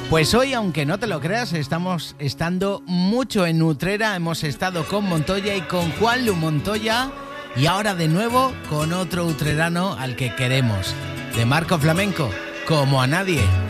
Pues hoy, aunque no te lo creas, estamos estando mucho en Utrera. Hemos estado con Montoya y con Juanlu Montoya, y ahora de nuevo con otro utrerano al que queremos, de Marco Flamenco, como a nadie.